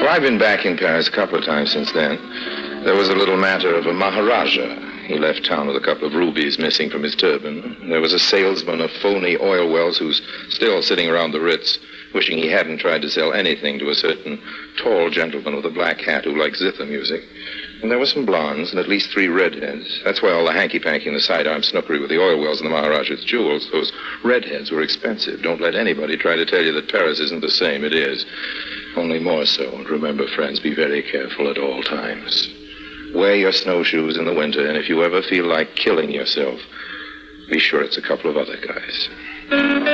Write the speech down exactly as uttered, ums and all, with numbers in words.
I've been back in Paris a couple of times since then. There was a little matter of a Maharaja. He left town with a couple of rubies missing from his turban. There was a salesman of phony oil wells who's still sitting around the Ritz, wishing he hadn't tried to sell anything to a certain tall gentleman with a black hat who likes zither music. And there were some blondes and at least three redheads. That's why all the hanky-panky and the sidearm snookery with the oil wells and the Maharaja's jewels. Those redheads were expensive. Don't let anybody try to tell you that Paris isn't the same. It is. Only more so. And remember, friends, be very careful at all times. Wear your snowshoes in the winter, and if you ever feel like killing yourself, be sure it's a couple of other guys.